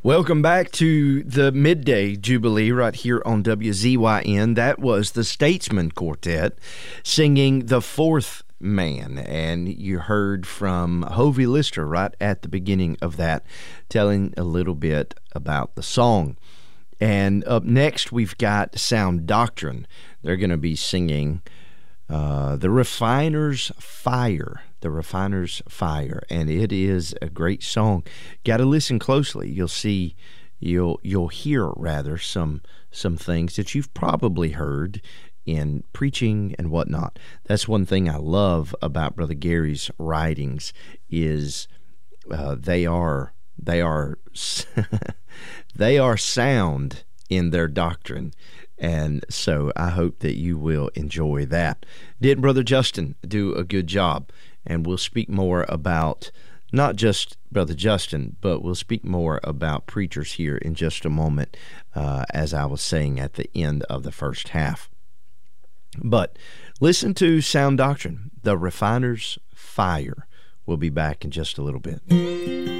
Welcome back to the Midday Jubilee right here on WZYN. That was the Statesman Quartet singing The Fourth Man, and you heard from Hovey Lister right at the beginning of that, telling a little bit about the song. And up next, we've got Sound Doctrine. They're going to be singing The Refiner's Fire. The Refiner's Fire, and it is a great song. Got to listen closely. You'll see, you'll hear rather some things that you've probably heard in preaching and whatnot. That's one thing I love about Brother Gary's writings is they are they are sound in their doctrine. And so I hope that you will enjoy that. Did Brother Justin do a good job? And we'll speak more about not just Brother Justin, but we'll speak more about preachers here in just a moment, as I was saying at the end of the first half. But listen to Sound Doctrine, The Refiner's Fire. We'll be back in just a little bit.